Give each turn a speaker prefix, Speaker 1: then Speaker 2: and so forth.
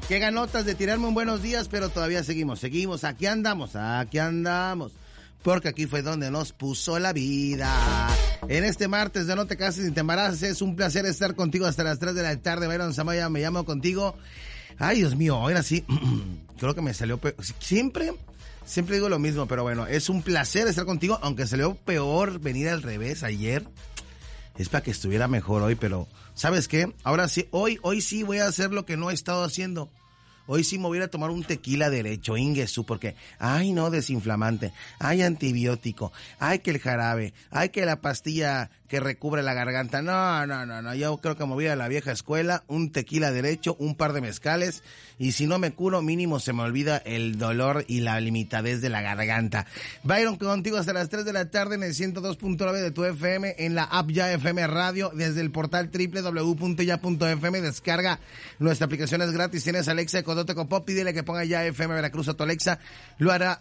Speaker 1: Qué ganotas de tirarme un buenos días, pero todavía seguimos, aquí andamos, porque aquí fue donde nos puso la vida. En este martes de No Te Cases ni Te Embaraces, es un placer estar contigo hasta las 3 de la tarde. Byron Zamaya, me llamo contigo. Ay, Dios mío, ahora sí, creo que me salió peor. Siempre digo lo mismo, pero bueno, es un placer estar contigo, aunque salió peor venir al revés ayer. Es para que estuviera mejor hoy, pero ¿sabes qué? Ahora sí, hoy sí voy a hacer lo que no he estado haciendo. Hoy sí me voy a ir a tomar un tequila derecho, Ingesu, porque, ay no, desinflamante, ay antibiótico, ay que el jarabe, ay que la pastilla que recubre la garganta. No, yo creo que me voy a la vieja escuela, un tequila derecho, un par de mezcales, y si no me curo, mínimo se me olvida el dolor y la limitadez de la garganta. Byron, contigo hasta las 3 de la tarde en el 102.9 de tu FM, en la app Ya FM Radio, desde el portal www.ya.fm, descarga nuestra aplicación, es gratis, tienes Alexa, Codote Copop, pídele que ponga Ya FM Veracruz a tu Alexa, lo hará